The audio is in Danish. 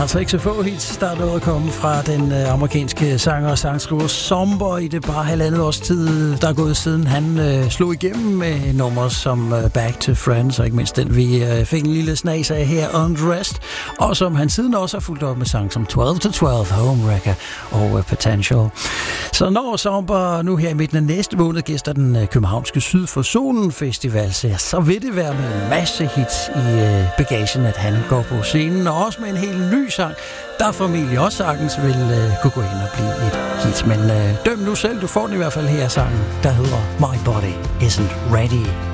Altså ikke så få hits, der er noget at komme fra den amerikanske sanger og sangskriver Somber i det bare halvandet års tid, der er gået siden han slog igennem med numre som Back to Friends, og ikke mindst den vi fik en lille snas af her, Undressed, og som han siden også har fulgt op med sang som 12 to 12, Homewrecker og Potential. Så når Somber nu her i midten af næste måned gæster den københavnske Syd for Solen Festival, så vil det være med en masse hits i bagagen, at han går på scenen, og også med en helt ny sang, der formentlig også sagtens vil kunne gå ind og blive et hit. Men døm nu selv, du får den i hvert fald her, sangen, der hedder My Body Isn't Ready.